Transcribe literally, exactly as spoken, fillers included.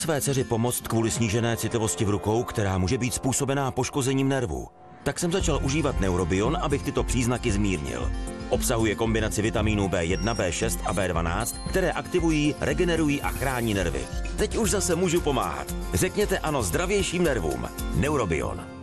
Své dceři pomoct kvůli snížené citlivosti v rukou, která může být způsobená poškozením nervů. Tak jsem začal užívat Neurobion, abych tyto příznaky zmírnil. Obsahuje kombinaci vitamínů B jedna, B šest a B dvanáct, které aktivují, regenerují a chrání nervy. Teď už zase můžu pomáhat. Řekněte ano zdravějším nervům. Neurobion.